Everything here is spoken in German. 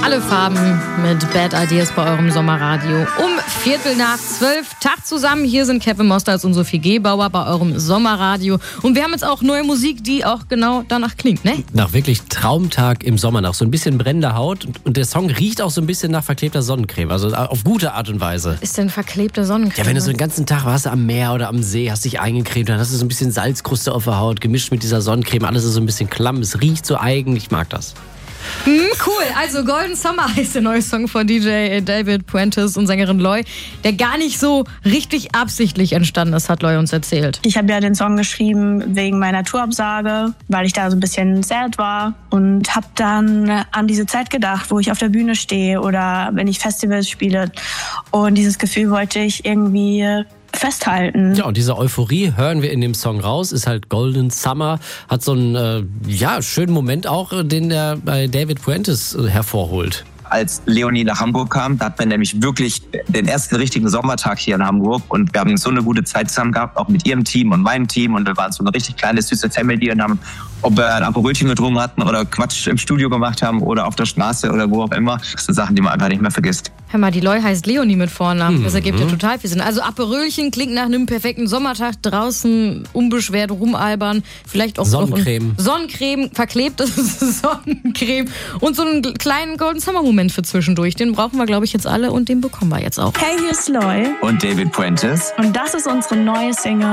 Alle Farben mit Bad Ideas bei eurem Sommerradio. Um 11:45 Tag zusammen. Hier sind Kevin Mosters und Sophie Gebauer bei eurem Sommerradio. Und wir haben jetzt auch neue Musik, die auch genau danach klingt, ne? Nach wirklich Traumtag im Sommer, nach so ein bisschen brennender Haut. Und der Song riecht auch so ein bisschen nach verklebter Sonnencreme. Also auf gute Art und Weise. Ist denn verklebte Sonnencreme? Ja, wenn du so den ganzen Tag warst am Meer oder am See, hast dich eingecremt, dann hast du so ein bisschen Salzkruste auf der Haut, gemischt mit dieser Sonnencreme. Alles ist so ein bisschen klamm. Es riecht so eigen. Ich mag das. Cool, also Golden Summer heißt der neue Song von DJ David Puentes und Sängerin Loy, der gar nicht so richtig absichtlich entstanden ist, hat Loy uns erzählt. Ich habe ja den Song geschrieben wegen meiner Tourabsage, weil ich da so ein bisschen sad war und habe dann an diese Zeit gedacht, wo ich auf der Bühne stehe oder wenn ich Festivals spiele, und dieses Gefühl wollte ich irgendwie festhalten. Ja, und diese Euphorie hören wir in dem Song raus, ist halt Golden Summer, hat so einen schönen Moment auch, den der bei David Puentes hervorholt. Als Leonie nach Hamburg kam, da hat man nämlich wirklich den ersten richtigen Sommertag hier in Hamburg und wir haben so eine gute Zeit zusammen gehabt, auch mit ihrem Team und meinem Team, und wir waren so eine richtig kleine, süße Family und haben, ob wir ein Aperolchen getrunken hatten oder Quatsch im Studio gemacht haben oder auf der Straße oder wo auch immer. Das sind Sachen, die man einfach nicht mehr vergisst. Hör mal, die Loy heißt Leonie mit Vornamen. Das ergibt ja total viel Sinn. Also Aperölchen klingt nach einem perfekten Sommertag, draußen unbeschwert rumalbern, vielleicht auch Sonnencreme. Sonnencreme, verklebte Sonnencreme und so einen kleinen Golden Summer Moment für zwischendurch. Den brauchen wir, glaube ich, jetzt alle und den bekommen wir jetzt auch. Hey, hier ist Loy. Und David Puentes. Und das ist unsere neue Single